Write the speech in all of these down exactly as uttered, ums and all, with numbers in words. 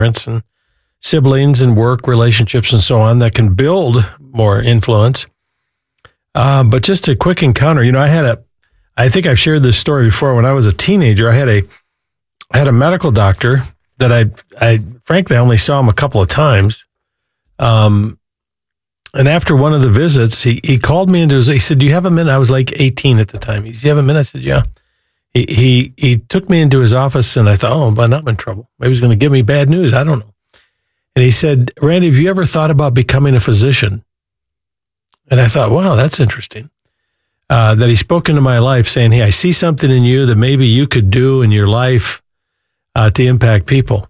parents and siblings and work relationships and so on that can build more influence. Uh, but just a quick encounter, you know, I had a, I think I've shared this story before. When I was a teenager, I had a, I had a medical doctor that I, I frankly, I only saw him a couple of times. Um, and after one of the visits, he, he called me into his, he said, do you have a minute? I was like eighteen at the time. He said, do you have a minute? I said, yeah. He, he, he took me into his office and I thought, oh, but I'm in trouble. Maybe he's going to give me bad news. I don't know. And he said, Randy, have you ever thought about becoming a physician? And I thought, wow, that's interesting. Uh, that he spoke into my life saying, hey, I see something in you that maybe you could do in your life uh, to impact people.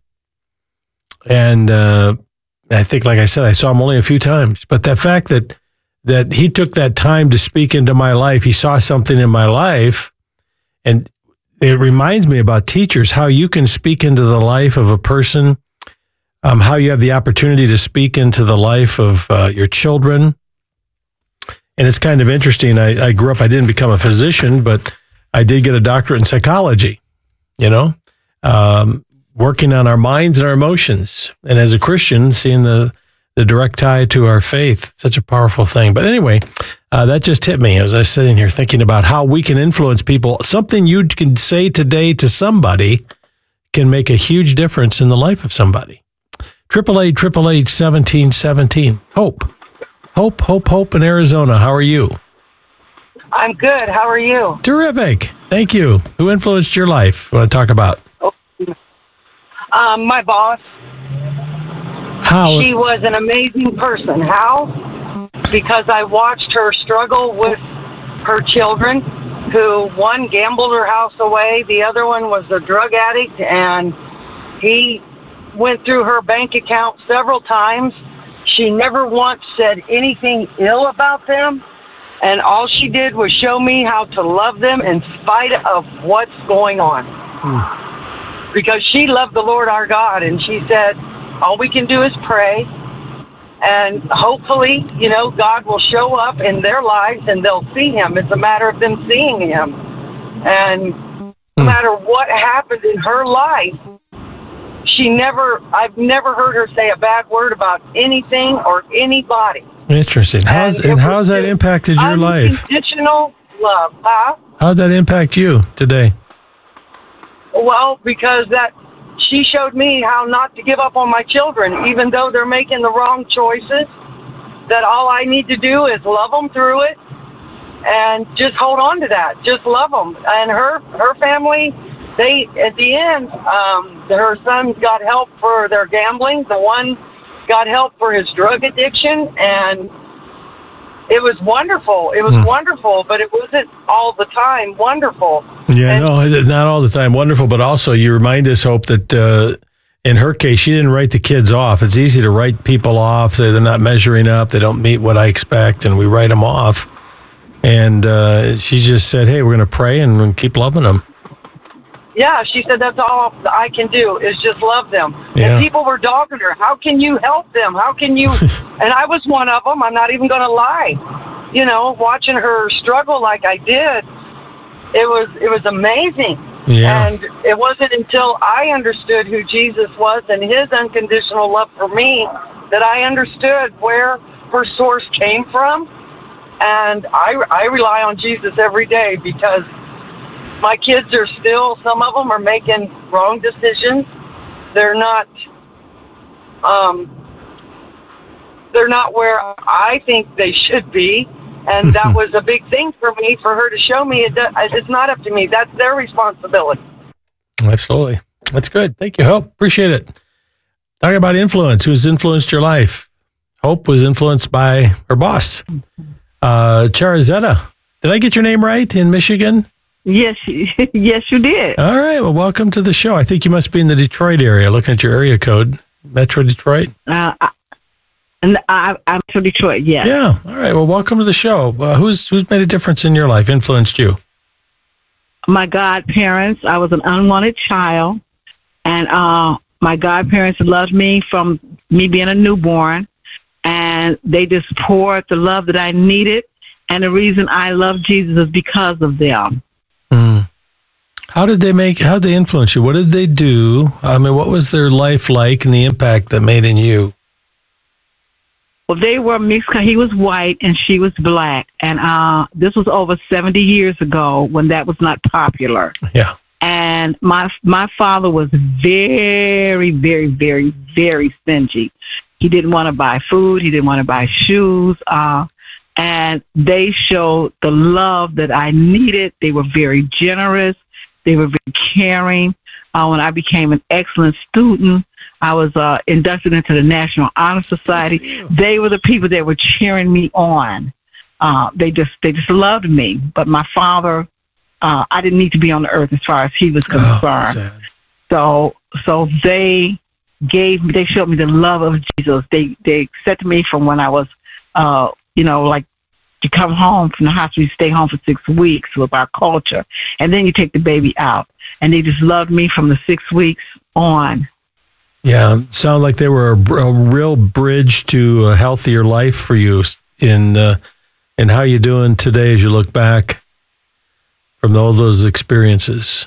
And uh, I think, like I said, I saw him only a few times. But the fact that that he took that time to speak into my life, he saw something in my life. And it reminds me about teachers, how you can speak into the life of a person, um, how you have the opportunity to speak into the life of uh, your children. And it's kind of interesting. I, I grew up, I didn't become a physician, but I did get a doctorate in psychology, you know, um, working on our minds and our emotions. And as a Christian, seeing the, the direct tie to our faith, such a powerful thing. But anyway, uh, that just hit me as I was sitting here thinking about how we can influence people. Something you can say today to somebody can make a huge difference in the life of somebody. triple eight, triple eight, seventeen seventeen. Hope. Hope, Hope, Hope in Arizona. How are you? I'm good. How are you? Terrific. Thank you. Who influenced your life? You want to talk about? Um, my boss. How? She was an amazing person. How? Because I watched her struggle with her children, who one gambled her house away, the other one was a drug addict, and he went through her bank account several times. She never once said anything ill about them, and all she did was show me how to love them in spite of what's going on. Hmm. Because she loved the Lord our God, and she said, all we can do is pray, and hopefully, you know, God will show up in their lives and they'll see Him. It's a matter of them seeing Him. And no hmm. matter what happened in her life, She never, I've never heard her say a bad word about anything or anybody. Interesting. How's, and, and how's that impacted your life? Unconditional love, huh? How'd that impact you today? Well, because that, she showed me how not to give up on my children, even though they're making the wrong choices, that all I need to do is love them through it and just hold on to that. Just love them. And her, her family, they, at the end, um, her son got help for their gambling. The one got help for his drug addiction, and it was wonderful. It was mm. wonderful, but it wasn't all the time wonderful. Yeah, and, no, not all the time wonderful, but also you remind us, Hope, that uh, in her case, she didn't write the kids off. It's easy to write people off, say they're not measuring up, they don't meet what I expect, and we write them off. And uh, she just said, hey, we're going to pray and keep loving them. Yeah, she said that's all I can do is just love them. Yeah. And people were dogging her. How can you help them? How can you? And I was one of them. I'm not even going to lie. You know, watching her struggle like I did, it was it was amazing. Yeah. And it wasn't until I understood who Jesus was and His unconditional love for me that I understood where her source came from. And I, I rely on Jesus every day because my kids are still, some of them are making wrong decisions. They're not, um, they're not where I think they should be. And that was a big thing for me, for her to show me it does, it's not up to me. That's their responsibility. Absolutely. That's good. Thank you, Hope. Appreciate it. Talking about influence. Who's influenced your life? Hope was influenced by her boss, uh, Charizetta. Did I get your name right in Michigan? Yes, yes, you did. All right. Well, welcome to the show. I think you must be in the Detroit area, looking at your area code, Metro Detroit. Uh, I, I, I'm from Detroit, yeah. Yeah. All right. Well, welcome to the show. Uh, who's who's made a difference in your life, influenced you? My godparents. I was an unwanted child, and uh, my godparents loved me from me being a newborn, and they just poured the love that I needed, and the reason I love Jesus is because of them. How did they make, how did they influence you? What did they do? I mean, what was their life like and the impact that made in you? Well, they were mixed. He was white and she was black. And uh, this was over seventy years ago when that was not popular. Yeah. And my my father was very, very, very, very stingy. He didn't want to buy food. He didn't want to buy shoes. Uh, and they showed the love that I needed. They were very generous. They were very caring. Uh, when I became an excellent student, I was uh, inducted into the National Honor Society. They were the people that were cheering me on. Uh, they just they just loved me. But my father, uh, I didn't need to be on the earth as far as he was concerned. Oh, so so they gave me, they showed me the love of Jesus. They they accepted me from when I was, uh, you know, like, you come home from the hospital, you stay home for six weeks with our culture, and then you take the baby out. And they just loved me from the six weeks on. Yeah, sound like they were a, a real bridge to a healthier life for you. In uh, and how you doing today as you look back from all those experiences?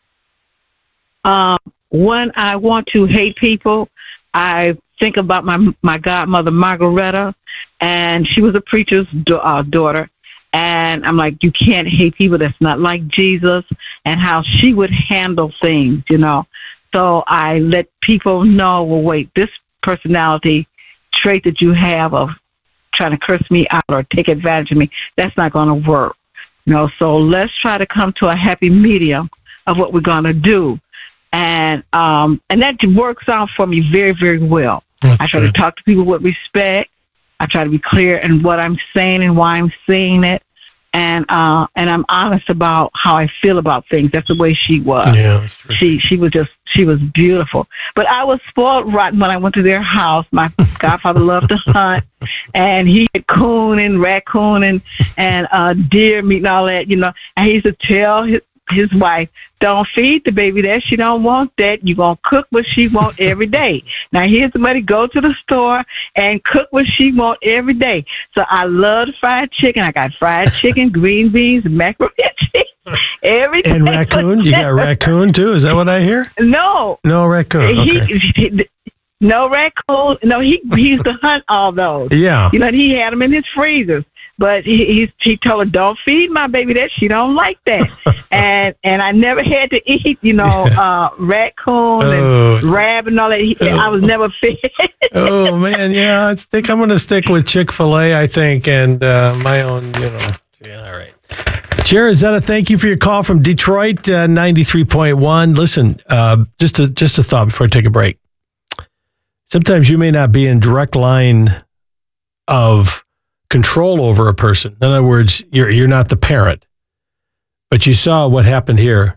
Um, when I want to hate people, I think about my my godmother Margaretta, and she was a preacher's da- uh, daughter. And I'm like, you can't hate people that's not like Jesus, and how she would handle things, you know. So I let people know, well, wait, this personality trait that you have of trying to curse me out or take advantage of me, that's not going to work. You know, so let's try to come to a happy medium of what we're going to do. And um, and that works out for me very, very well. That's I try good. to talk to people with respect. I try to be clear in what I'm saying and why I'm saying it. And uh, and I'm honest about how I feel about things. That's the way she was. Yeah, that's true. She she was just she was beautiful. But I was spoiled rotten when I went to their house. My godfather loved to hunt, and he had coon and raccoon and and uh, deer meat and all that, you know. And he used to tell his his wife, don't feed the baby that. She don't want that. You're going to cook what she want every day. Now, here's the money. Go to the store and cook what she want every day. So I love fried chicken. I got fried chicken, green beans, macaroni and cheese, everything. And raccoon? You got raccoon, too? Is that what I hear? No. No raccoon. Okay. He, he, no raccoon. No, he, he used to hunt all those. Yeah. You know, he had them in his freezers. But he he, he told her, don't feed my baby that. She don't like that. and and I never had to eat, you know, yeah. uh, raccoon oh. and rab and all that. He, oh. I was never fed. Oh, man, yeah. I think I'm going to stick with Chick-fil-A, I think, and uh, my own, you know. Yeah, all right. Charazetta, thank you for your call from Detroit, uh, ninety-three point one. Listen, uh, just, a, just a thought before I take a break. Sometimes you may not be in direct line of control over a person. In other words, you're you're not the parent, but you saw what happened here.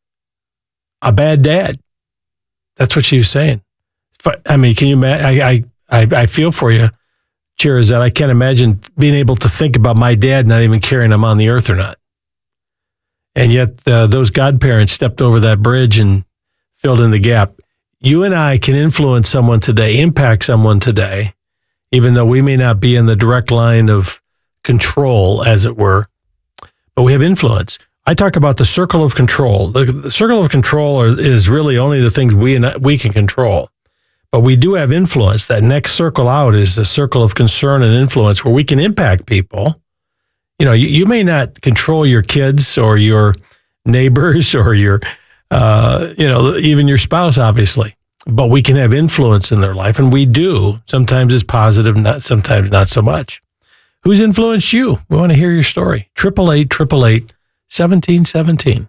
A bad dad. That's what she was saying. I mean, can you imagine? I I I feel for you, Chirazette. I can't imagine being able to think about my dad not even caring I'm on the earth or not. And yet, uh, those godparents stepped over that bridge and filled in the gap. You and I can influence someone today, impact someone today, even though we may not be in the direct line of control, as it were, but we have influence. I talk about the circle of control. The, the circle of control are, is really only the things we we can control, but we do have influence. That next circle out is a circle of concern and influence where we can impact people. You know, you, you may not control your kids or your neighbors or your, uh, you know, even your spouse, obviously. But we can have influence in their life, and we do. Sometimes it's positive, not sometimes not so much. Who's influenced you? We want to hear your story. Triple eight, triple eight, seventeen seventeen.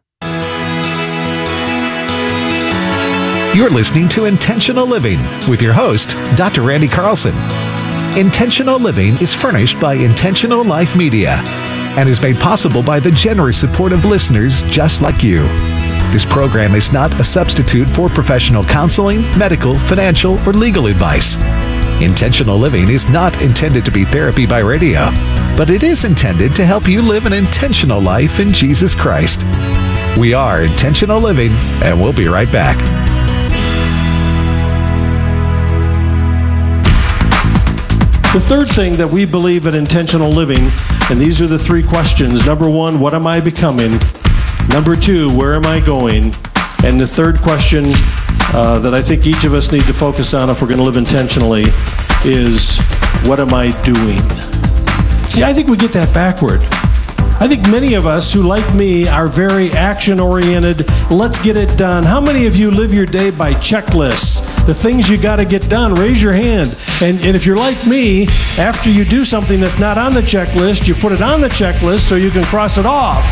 You're listening to Intentional Living with your host, Doctor Randy Carlson. Intentional Living is furnished by Intentional Life Media and is made possible by the generous support of listeners just like you. This program is not a substitute for professional counseling, medical, financial, or legal advice. Intentional Living is not intended to be therapy by radio, but it is intended to help you live an intentional life in Jesus Christ. We are Intentional Living, and we'll be right back. The third thing that we believe in Intentional Living, and these are the three questions. Number one, what am I becoming? Number two, where am I going? And the third question uh, that I think each of us need to focus on if we're going to live intentionally is, what am I doing? See, I think we get that backward. I think many of us who, like me, are very action-oriented. Let's get it done. How many of you live your day by checklists? The things you got to get done, raise your hand. And, and if you're like me, after you do something that's not on the checklist, you put it on the checklist so you can cross it off.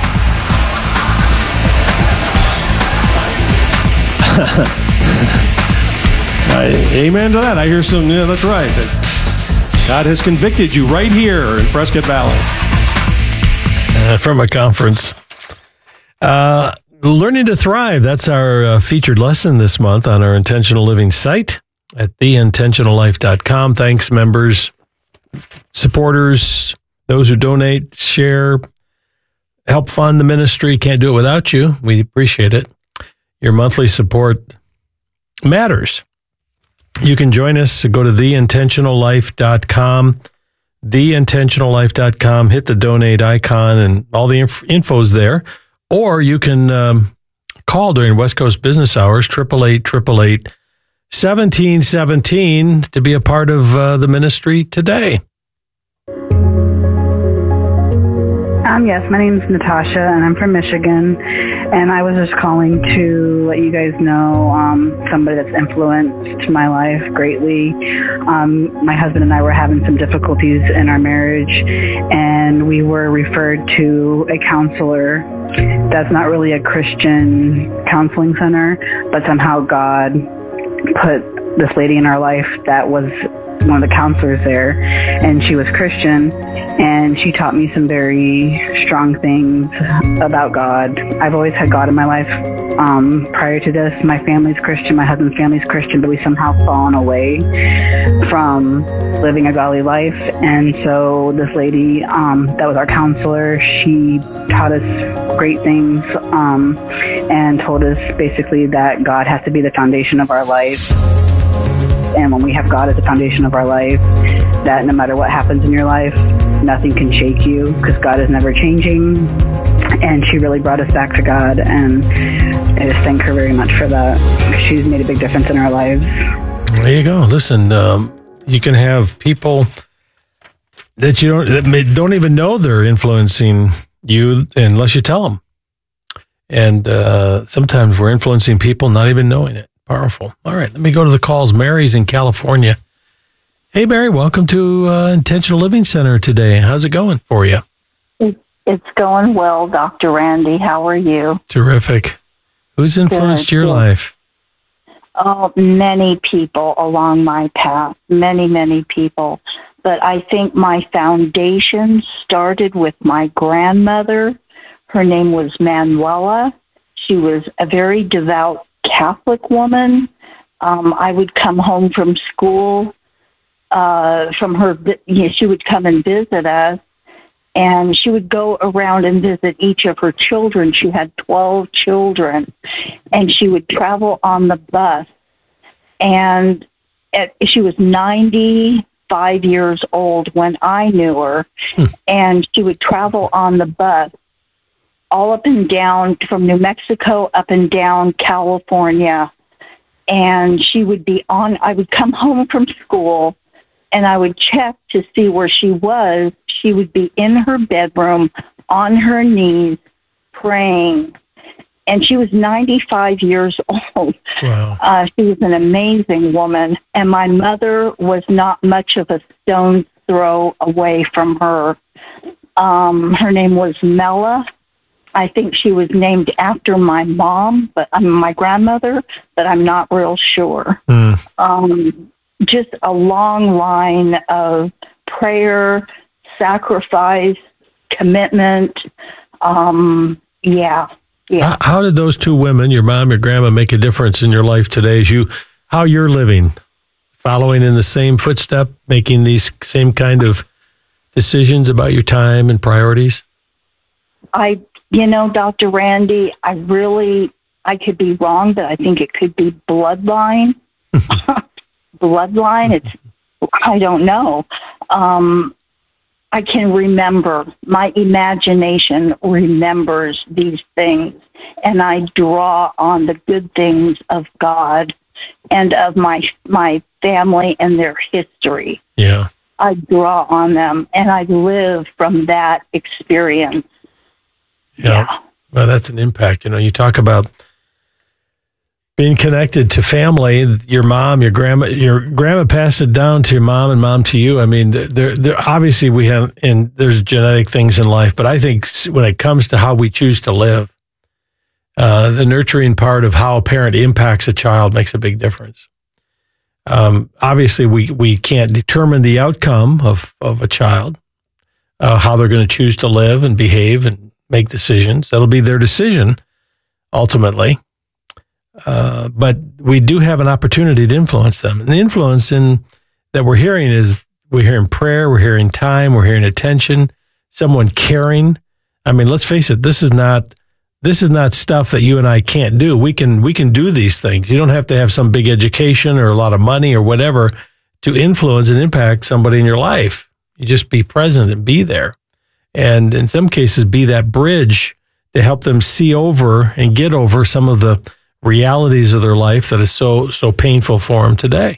I, amen to that. I hear some, yeah, that's right. God has convicted you right here in Prescott Valley. Uh, from a conference. Uh, Learning to Thrive, that's our uh, featured lesson this month on our Intentional Living site at the intentional life dot com. Thanks, members, supporters, those who donate, share, help fund the ministry. Can't do it without you. We appreciate it. Your monthly support matters. You can join us. Go to the intentional life dot com, the intentional life dot com, hit the donate icon, and all the inf- info's there. Or you can um, call during West Coast business hours, eight eight eight, eight eight eight, one seven one seven, to be a part of uh, the ministry today. Um, yes, my name is Natasha, and I'm from Michigan, and I was just calling to let you guys know um, somebody that's influenced my life greatly. Um, my husband and I were having some difficulties in our marriage, and we were referred to a counselor that's not really a Christian counseling center, but somehow God put this lady in our life that was one of the counselors there, and she was Christian, and she taught me some very strong things about God. I've always had God in my life. Um, prior to this, my family's Christian, my husband's family's Christian, but we somehow fallen away from living a godly life. And so this lady um, that was our counselor, she taught us great things um, and told us basically that God has to be the foundation of our life. And when we have God as the foundation of our life, that no matter what happens in your life, nothing can shake you because God is never changing. And she really brought us back to God, and I just thank her very much for that. She's made a big difference in our lives. There you go. Listen, um, you can have people that you don't that may, don't even know they're influencing you unless you tell them. And uh, sometimes we're influencing people not even knowing it. Powerful. All right, let me go to the calls. Mary's in California. Hey, Mary, welcome to uh, Intentional Living Center today. How's it going for you? It's going well, Doctor Randy. How are you? Terrific. Who's influenced Good, your good. life? Oh, many people along my path, many, many people. But I think my foundation started with my grandmother. Her name was Manuela. She was a very devout Catholic woman. Um, I would come home from school uh, from her. You know, she would come and visit us, and she would go around and visit each of her children. She had twelve children, and she would travel on the bus. And at, she was ninety-five years old when I knew her, hmm. and she would travel on the bus all up and down from New Mexico, up and down California. And she would be on, I would come home from school and I would check to see where she was. She would be in her bedroom on her knees praying. And she was ninety-five years old. Wow. Uh, she was an amazing woman. And my mother was not much of a stone's throw away from her. Um, her name was Mella. I think she was named after my mom, but I'm um, my grandmother, but I'm not real sure. Mm. Um, just a long line of prayer, sacrifice, commitment. Um, yeah, yeah. How, how did those two women, your mom, your grandma, make a difference in your life today? As you, how you're living, following in the same footstep, making these same kind of decisions about your time and priorities? I. You know, Doctor Randy, I really, I could be wrong, but I think it could be bloodline. bloodline, it's, I don't know. Um, I can remember. My imagination remembers these things, and I draw on the good things of God and of my my family and their history. Yeah. I draw on them, and I live from that experience. Yeah. Yeah. Well, that's an impact. You know, you talk about being connected to family, your mom, your grandma, your grandma passed it down to your mom and mom to you. I mean, there, there, obviously we have, and there's genetic things in life, but I think when it comes to how we choose to live, uh, the nurturing part of how a parent impacts a child makes a big difference. Um, obviously we, we can't determine the outcome of, of a child, uh, how they're going to choose to live and behave and make decisions. That'll be their decision ultimately. Uh, but we do have an opportunity to influence them. And the influence in that we're hearing is we're hearing prayer, we're hearing time, we're hearing attention, someone caring. I mean, let's face it, this is not this is not stuff that you and I can't do. We can we can do these things. You don't have to have some big education or a lot of money or whatever to influence and impact somebody in your life. You just be present and be there. And in some cases, be that bridge to help them see over and get over some of the realities of their life that is so so painful for them today.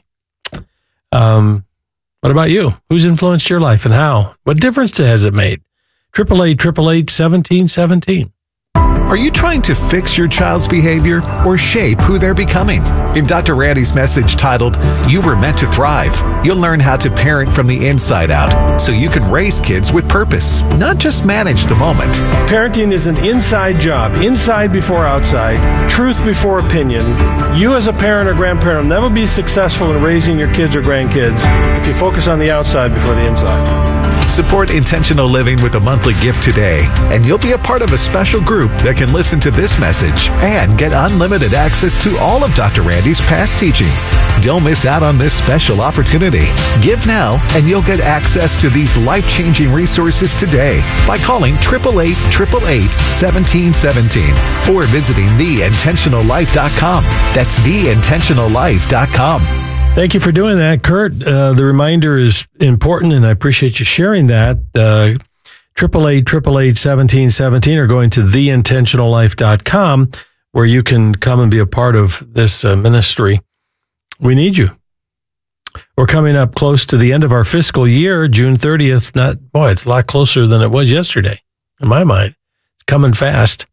Um, what about you? Who's influenced your life and how? What difference has it made? Triple eight, triple eight, seventeen, seventeen. Are you trying to fix your child's behavior or shape who they're becoming? In Doctor Randy's message titled, You Were Meant to Thrive, you'll learn how to parent from the inside out so you can raise kids with purpose, not just manage the moment. Parenting is an inside job, inside before outside, truth before opinion. You as a parent or grandparent will never be successful in raising your kids or grandkids if you focus on the outside before the inside. Support Intentional Living with a monthly gift today, and you'll be a part of a special group that can listen to this message and get unlimited access to all of Doctor Randy's past teachings. Don't miss out on this special opportunity. Give now, and you'll get access to these life-changing resources today by calling eight eight eight, eight eight eight, one seven one seven or visiting the intentional life dot com. That's the intentional life dot com. Thank you for doing that, Kurt. Uh, the reminder is important, and I appreciate you sharing that. Uh, eight eight eight, eight eight eight, one seven one seven or going to the intentional life dot com where you can come and be a part of this uh, ministry. We need you. We're coming up close to the end of our fiscal year, June thirtieth. Not boy, it's a lot closer than it was yesterday, in my mind. It's coming fast.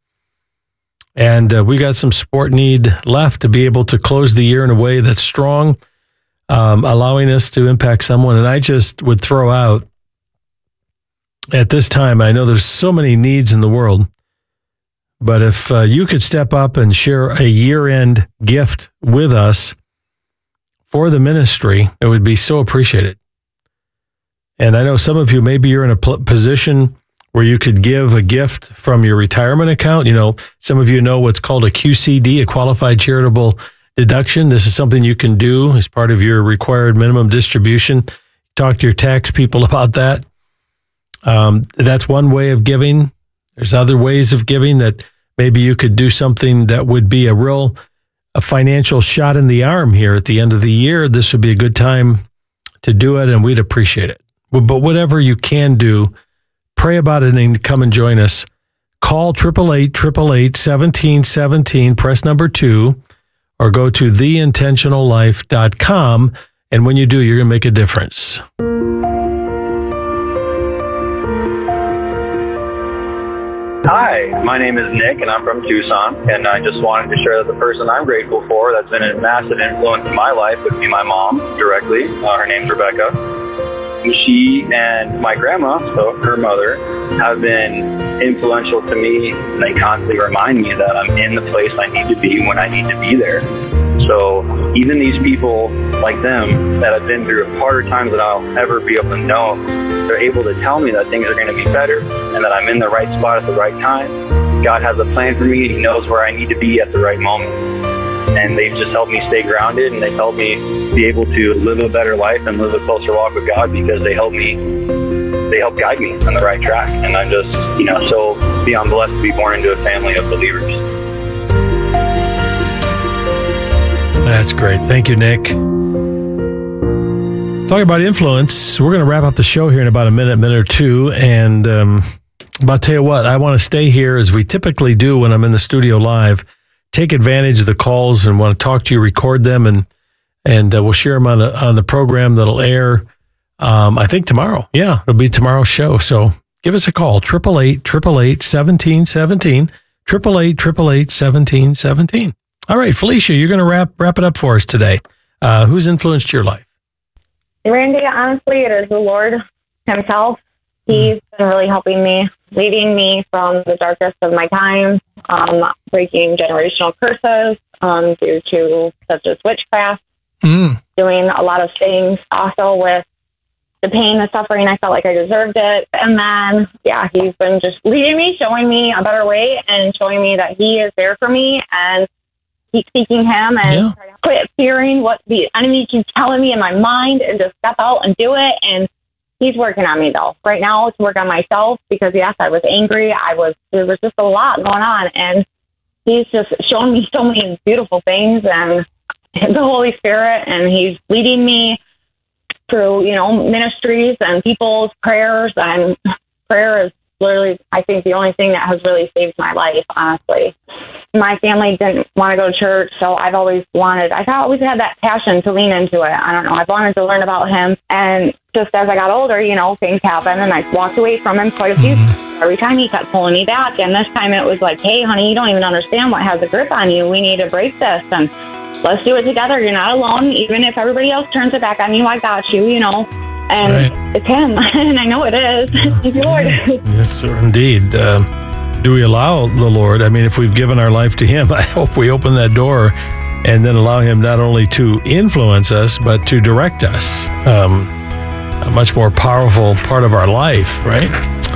And uh, we got some support need left to be able to close the year in a way that's strong, Um, allowing us to impact someone. And I just would throw out at this time, I know there's so many needs in the world, but if uh, you could step up and share a year-end gift with us for the ministry, it would be so appreciated. And I know some of you, maybe you're in a pl- position where you could give a gift from your retirement account. You know, some of you know what's called a Q C D, a Qualified Charitable Deduction. This is something you can do as part of your required minimum distribution. Talk to your tax people about that. Um, that's one way of giving. There's other ways of giving that maybe you could do something that would be a real a financial shot in the arm here at the end of the year. This would be a good time to do it, and we'd appreciate it. But whatever you can do, pray about it and come and join us. Call eight eight eight, eight eight eight, one seven one seven, press number two, or go to the intentional life dot com. And when you do, you're going to make a difference. Hi, my name is Nick, and I'm from Tucson, and I just wanted to share that the person I'm grateful for that's been a massive influence in my life would be my mom directly. Uh, her name's Rebecca. She and my grandma, so her mother, have been influential to me, and they constantly remind me that I'm in the place I need to be when I need to be there. So even these people like them that have been through harder times than I'll ever be able to know, they're able to tell me that things are going to be better and that I'm in the right spot at the right time. God has a plan for me, and He knows where I need to be at the right moment. And they've just helped me stay grounded, and they've helped me be able to live a better life and live a closer walk with God because they help me, they help guide me on the right track. And I'm just, you know, so beyond blessed to be born into a family of believers. That's great. Thank you, Nick. Talking about influence, we're going to wrap up the show here in about a minute, minute or two. And um, but I'll tell you what, I want to stay here as we typically do when I'm in the studio live. Take advantage of the calls and want to talk to you, record them, and and uh, we'll share them on, a, on the program that'll air, um, I think, tomorrow. Yeah, it'll be tomorrow's show. So give us a call, eight eight eight, eight eight eight, one seven one seven, eight eight eight, eight eight eight, one seven one seven. All right, Felicia, you're going to wrap wrap it up for us today. Uh, who's influenced your life? Randy, honestly, it is the Lord himself. He's been really helping me, leading me from the darkest of my time, um, breaking generational curses um, due to such as witchcraft, mm. doing a lot of things also with the pain, the suffering. I felt like I deserved it. And then, yeah, he's been just leading me, showing me a better way and showing me that he is there for me and keep seeking him and yeah. try to quit fearing what the enemy keeps telling me in my mind and just step out and do it. And he's working on me though. Right now it's work on myself because yes, I was angry. I was, there was just a lot going on and he's just showing me so many beautiful things and the Holy Spirit, and he's leading me through, you know, ministries and people's prayers, and prayer is literally, I think, the only thing that has really saved my life, honestly. My family didn't want to go to church, so I've always wanted, I've always had that passion to lean into it. I don't know, I've wanted to learn about him, and just as I got older, you know, things happened, and I walked away from him quite a few times. Every time he kept pulling me back, and this time it was like, hey, honey, you don't even understand what has a grip on you. We need to break this, and let's do it together. You're not alone. Even if everybody else turns it back on you, I got you, you know. And right. It's him, and I know it is. He's Lord. Yes, sir, indeed. Uh, do we allow the Lord? I mean, if we've given our life to him, I hope we open that door and then allow him not only to influence us, but to direct us. Um, a much more powerful part of our life, right?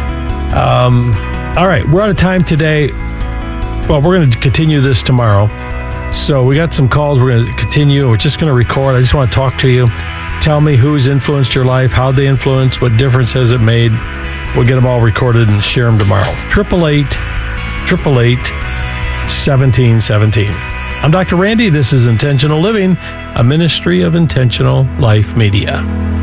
Um, all right, we're out of time today. Well, we're going to continue this tomorrow. So we got some calls. We're going to continue. We're just going to record. I just want to talk to you. Tell me who's influenced your life, how they influenced, what difference has it made. We'll get them all recorded and share them tomorrow. eight eight eight, eight eight eight, one seven one seven. I'm Doctor Randy. This is Intentional Living, a ministry of Intentional Life Media.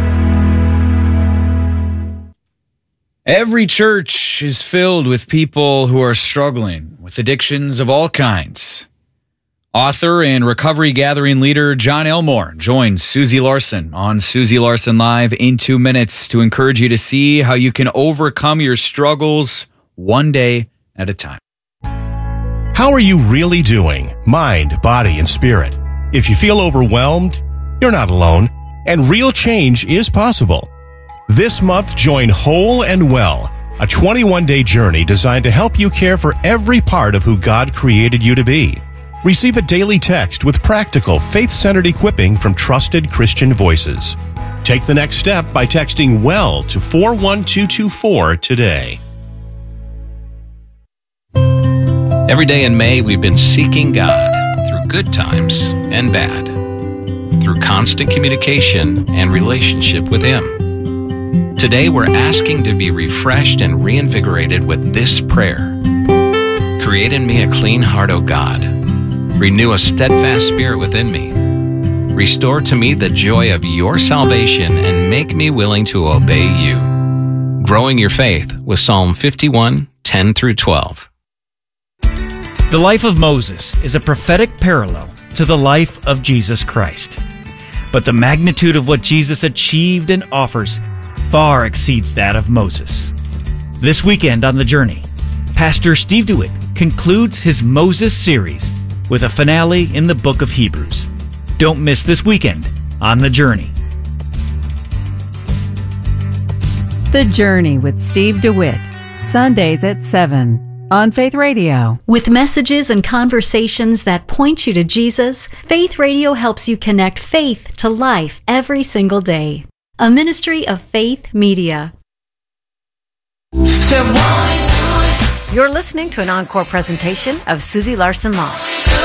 Every church is filled with people who are struggling with addictions of all kinds. Author and recovery gathering leader John Elmore joins Susie Larson on Susie Larson Live in two minutes to encourage you to see how you can overcome your struggles one day at a time. How are you really doing? Mind, body, and spirit. If you feel overwhelmed, you're not alone, and real change is possible. This month, join Whole and Well, a twenty-one day journey designed to help you care for every part of who God created you to be. Receive a daily text with practical, faith-centered equipping from trusted Christian voices. Take the next step by texting WELL to four one two two four today. Every day in May, we've been seeking God through good times and bad, through constant communication and relationship with Him. Today, we're asking to be refreshed and reinvigorated with this prayer. Create in me a clean heart, O God. Renew a steadfast spirit within me. Restore to me the joy of your salvation and make me willing to obey you. Growing your faith with Psalm fifty-one, ten through twelve. The life of Moses is a prophetic parallel to the life of Jesus Christ. But the magnitude of what Jesus achieved and offers far exceeds that of Moses. This weekend on The Journey, Pastor Steve DeWitt concludes his Moses series with a finale in the book of Hebrews. Don't miss this weekend on The Journey. The Journey with Steve DeWitt, Sundays at seven on Faith Radio. With messages and conversations that point you to Jesus, Faith Radio helps you connect faith to life every single day. A ministry of Faith Media. You're listening to an encore presentation of Susie Larson Live.